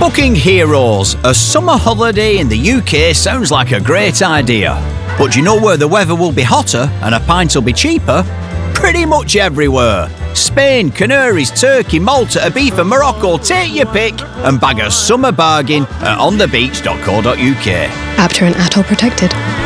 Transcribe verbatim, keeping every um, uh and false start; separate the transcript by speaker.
Speaker 1: Cooking heroes, a summer holiday in the U K sounds like a great idea. But do you know where the weather will be hotter and a pint will be cheaper? Pretty much everywhere. Spain, Canaries, Turkey, Malta, Ibiza, Morocco, take your pick and bag a summer bargain at on the beach dot co dot U K.
Speaker 2: Apter and A T O protected.